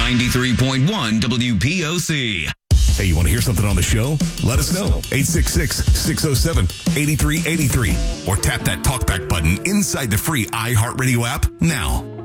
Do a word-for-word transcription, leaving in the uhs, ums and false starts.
ninety-three point one W P O C. Hey, you want to hear something on the show? Let us know. eight six six, six oh seven, eight three eight three. Or tap that talkback button inside the free iHeartRadio app now.